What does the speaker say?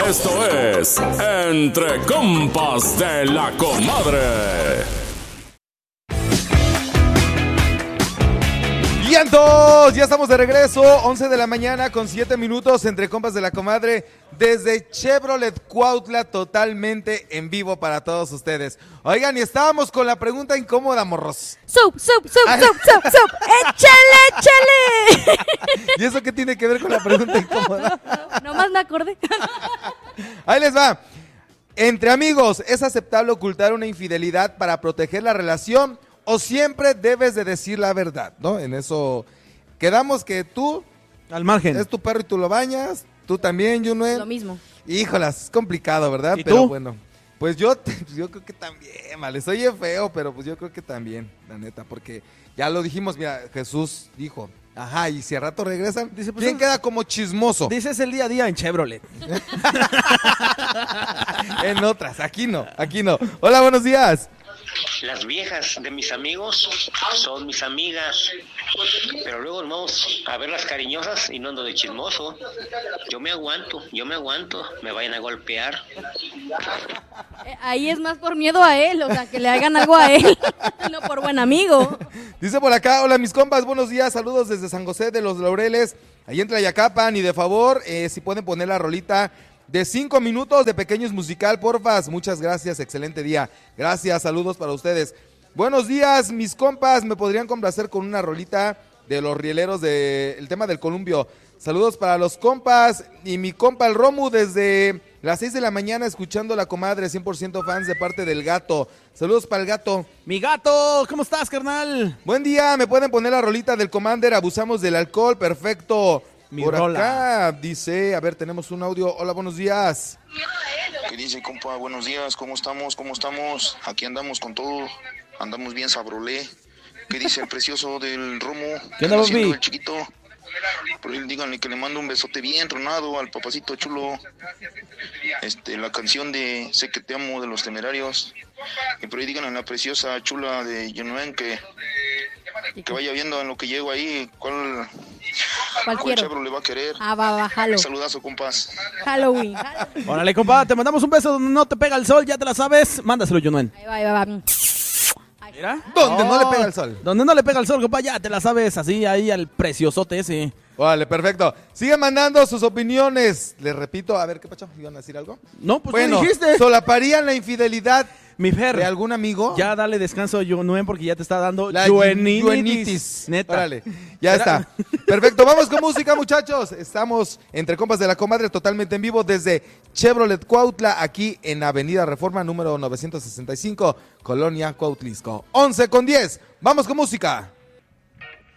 Esto es Entre Compas de la Comadre. ¡Vientos! Ya estamos de regreso, 11 de la mañana con 7 minutos entre compas de la comadre desde Chevrolet Cuautla, totalmente en vivo para todos ustedes. Oigan, y estábamos con la pregunta incómoda, morros. ¡Sup! ¡Échale! ¿Y eso qué tiene que ver con la pregunta incómoda? Nomás me acordé. Ahí les va. Entre amigos, ¿es aceptable ocultar una infidelidad para proteger la relación? O siempre debes de decir la verdad, ¿no? En eso quedamos que tú, al margen, es tu perro y tú lo bañas, tú también, Junuen. Lo mismo. Híjolas, es complicado, ¿verdad? ¿Y Pero tú? bueno, pues yo creo que también, vale, soy feo, pero pues yo creo que también, la neta, porque ya lo dijimos, mira, Jesús dijo, ajá, y si a rato regresan, Dice, pues, ¿quién queda como chismoso? dices el día a día en Chevrolet. En otras, aquí no. Hola, buenos días. Las viejas de mis amigos son mis amigas, pero luego nos vamos a ver las cariñosas y no ando de chismoso. Yo me aguanto, me vayan a golpear. Ahí es más por miedo a él, o sea, que le hagan algo a él, no por buen amigo. Dice por acá, hola mis compas, buenos días, saludos desde San José de los Laureles, ahí en Tlayacapan, y de favor, si pueden poner la rolita de 5 minutos de Pequeños Musical, porfas, muchas gracias, excelente día, gracias, saludos para ustedes. Buenos días, mis compas, me podrían complacer con una rolita de los rieleros del tema del columpio. Saludos para los compas y mi compa el Romu desde las 6 de la mañana escuchando la comadre, 100% fans de parte del gato. Saludos para el gato. Mi gato, ¿cómo estás, carnal? Buen día, me pueden poner la rolita del Commander, abusamos del alcohol, perfecto. Mi Por rola. acá dice, a ver, tenemos un audio. Hola, buenos días. ¿Qué dice, compa? Buenos días, ¿cómo estamos? Aquí andamos con todo, andamos bien sabrolé. ¿Qué dice el precioso del Romo? ¿Qué onda, papi? El chiquito. Por él díganle que le mando un besote bien tronado al papacito chulo. La canción de Sé que te amo de los Temerarios. Y por ahí díganle a la preciosa chula de Junuen que vaya viendo en lo que llego ahí cuál Chevro le va a querer. Va, jalo. Saludazo, compas. Halloween. Órale, compa, te mandamos un beso donde no te pega el sol, ya te la sabes. Mándaselo, Junuen. Ahí va. Mira. ¿Dónde no le pega el sol? Donde no le pega el sol, compa, ya te la sabes, así, ahí al preciosote ese. Vale, perfecto. Sigan mandando sus opiniones. Les repito, a ver, ¿qué pasó? ¿Iban a decir algo? No, pues Bueno, ¿qué dijiste? ¿solaparían la infidelidad Mi Fer, de algún amigo? ya dale descanso a Junuen porque ya te está dando La juveninitis. Neta. Órale, ya está. Perfecto, vamos con música, muchachos. Estamos entre compas de la comadre totalmente en vivo desde Chevrolet Cuautla, aquí en Avenida Reforma número 965, Colonia Cuautlisco. 11:10. Vamos con música.